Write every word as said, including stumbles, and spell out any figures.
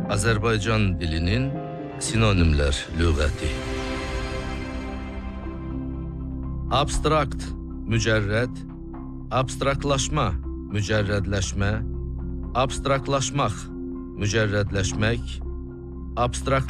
Azərbaycan dilinin sinonimlər lüğəti. Abstrakt, mücərrəd, abstraktlaşma, mücərrədləşmə, abstraktlaşmaq, mücərrədləşmək, abstrakt